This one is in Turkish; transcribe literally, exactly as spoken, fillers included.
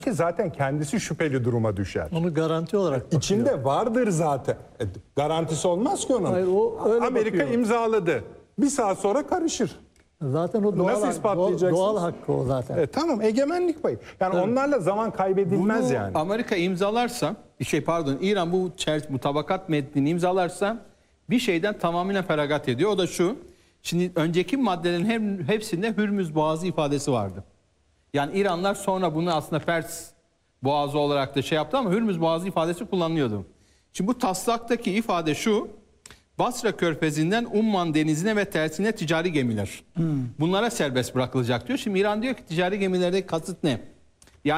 ki zaten kendisi şüpheli duruma düşer. Onu garanti olarak bakıyor. İçinde vardır zaten. E, garantisi olmaz ki onun. Hayır, o öyle Amerika bakıyor. imzaladı. Bir saat sonra karışır. Zaten o doğal, Nasıl doğal, ispatlayacaksınız? doğal hakkı o zaten. E, tamam, egemenlik payı. Yani Tabii. onlarla zaman kaybedilmez Bunu yani. Amerika imzalarsa, şey pardon, İran bu çer- mutabakat metnini imzalarsa bir şeyden tamamen feragat ediyor. O da şu. Şimdi önceki maddelerin hem, hepsinde Hürmüz Boğazı ifadesi vardı. Yani İranlar sonra bunu aslında Pers Boğazı olarak da şey yaptı ama Hürmüz Boğazı ifadesi kullanılıyordu. Şimdi bu taslaktaki ifade şu. Basra Körfezi'nden Umman Denizi'ne ve tersine ticari gemiler. Hmm. Bunlara serbest bırakılacak diyor. Şimdi İran diyor ki ticari gemilerdeki kasıt ne?